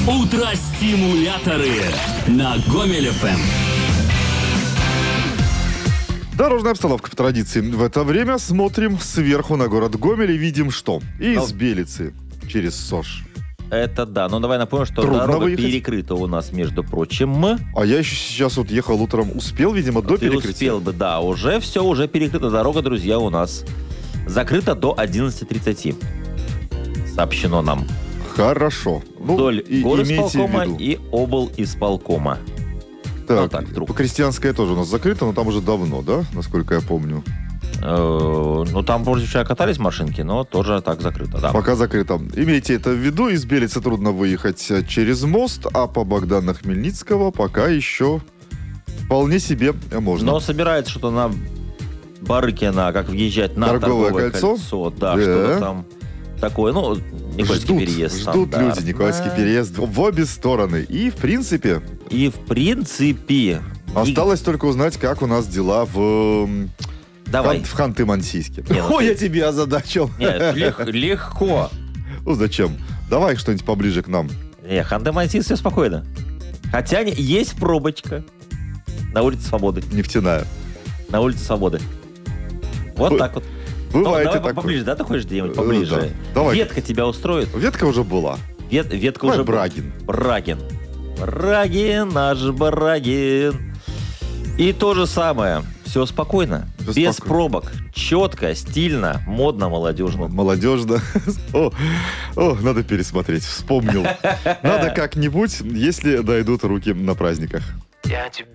Утро-стимуляторы на Гомель ФМ. Дорожная обстановка по традиции. В это время смотрим сверху на город Гомель и видим что? Из Белицы через Сош. Это да. Ну, давай напомню, что Трудно дорога выехать. перекрыта у нас, между прочим. А я еще сейчас вот ехал утром, успел, видимо, до Ты перекрытия. успел бы, да. Уже все, уже перекрыта дорога, друзья, у нас. Закрыта до 11:30. Сообщено нам. Хорошо. Вдоль имейте горисполкома в виду. и облисполкома. Так, вот так, вдруг. Крестьянская тоже у нас закрыта, но там уже давно, да, насколько я помню. Ну, там вроде вчера катались машинки, но тоже так закрыто, да. Пока закрыто. Имейте это в виду. Из Белицы трудно выехать через мост, а по Богдана Хмельницкого пока еще вполне себе можно. Но собирается что-то на Барыкина, как въезжать на Торговое торговое кольцо? Да, Да. что-то там такое. Ну, Никольский переезд. Ждут стандартно. люди Никольский переезд в обе стороны. И, в принципе, И, в принципе... осталось только узнать, как у нас дела в Давай. в Ханты-Мансийске. Не, ну Ой, ты- я тебе озадачил. Нет, легко. Ну, зачем? Давай что-нибудь поближе к нам. Не, Ханты-Мансийск все спокойно. Хотя есть пробочка на улице Свободы. Нефтяная. На улице Свободы. Вот Б- так вот. Бывает давай и такое. поближе, да, ты хочешь где-нибудь поближе? Да. Давай. Ветка тебя устроит? Ветка уже была. Ветка Давай уже... Брагин. Брагин, наш Брагин. И то же самое. Все спокойно. Всё без спокойно. пробок. Четко, стильно, модно, молодежно. Молодежно. О, надо пересмотреть. Вспомнил. Надо как-нибудь, если дойдут руки на праздниках. Я тебя